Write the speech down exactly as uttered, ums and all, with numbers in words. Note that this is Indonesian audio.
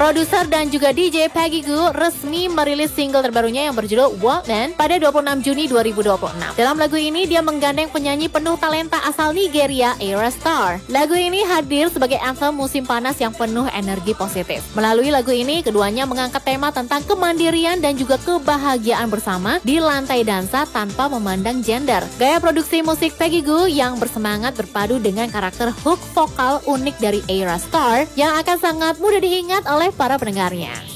Produser dan juga D J Peggy Gou resmi merilis single terbarunya yang berjudul Walkman pada dua puluh enam Juni dua ribu dua puluh enam. Dalam lagu ini dia menggandeng penyanyi penuh talenta asal Nigeria, Ayra Starr. Lagu ini hadir sebagai anthem musim panas yang penuh energi positif. Melalui lagu ini keduanya mengangkat tema tentang kemandirian dan juga kebahagiaan bersama di lantai dansa tanpa memandang gender. Gaya produksi musik Peggy Gou yang bersemangat berpadu dengan karakter hook vokal unik dari Ayra Starr yang akan sangat mudah diingat oleh para pendengarnya.